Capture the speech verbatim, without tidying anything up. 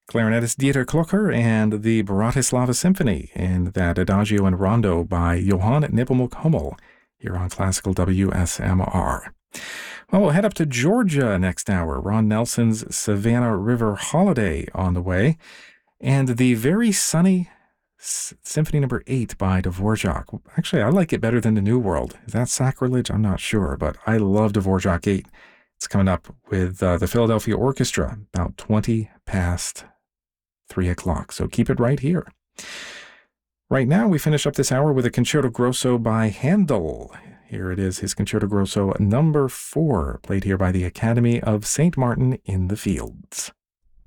Clarinetist Dieter Klucker and the Bratislava Symphony in that Adagio and Rondo by Johann Nepomuk Hummel here on Classical W S M R. Well, we'll head up to Georgia next hour. Ron Nelson's Savannah River Holiday on the way, and the very sunny S- Symphony Number Eight by Dvorak. Actually, I like it better than the New World. Is that sacrilege? I'm not sure, but I love Dvorak Eight. It's coming up with uh, the Philadelphia Orchestra about twenty past three o'clock. So keep it right here. Right now, we finish up this hour with a Concerto Grosso by Handel. Here it is, his Concerto Grosso number four, played here by the Academy of Saint Martin in the Fields.